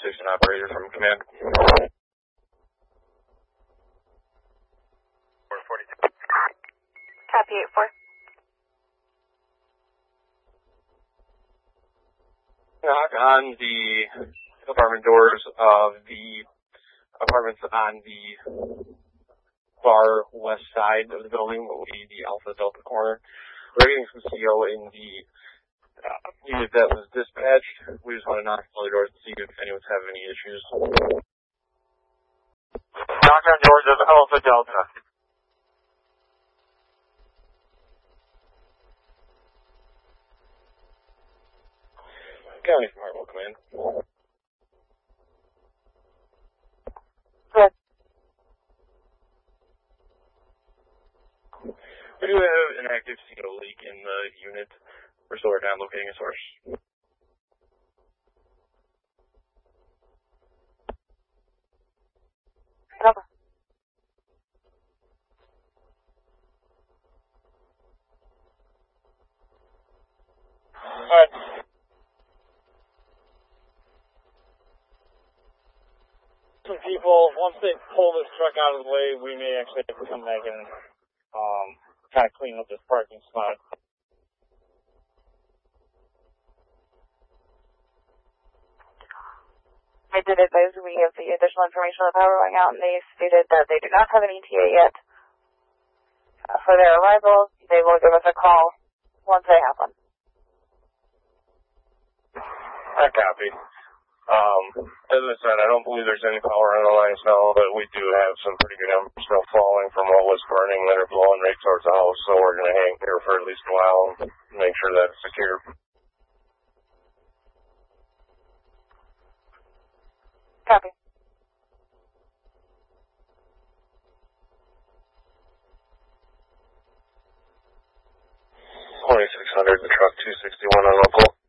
26, an operator from command. 442. Copy 8-4. Knock on the apartment doors of the apartments on the far west side of the building, what would be the Alpha Delta corner. We're getting some CO in the unit that was dispatched. We just want to knock on the doors to see if anyone's having any issues. Knock on doors of Alpha Delta. County from Hartwell Command. Good. We do have an active CO leak in the unit. We're still working on locating a source. Over. Alright. Some people, once they pull this truck out of the way, we may actually have to come back and kind of clean up this parking spot. I did advise we have the additional information of power going out, and they stated that they do not have an ETA yet. For their arrival, they will give us a call once they have one. I copy. As I said, I don't believe there's any power on the lines now, but we do have some pretty good numbers still falling from what was burning that are blowing right towards the house, so we're going to hang here for at least a while and make sure that's secure. Copy. $2,600, the truck 261 on local.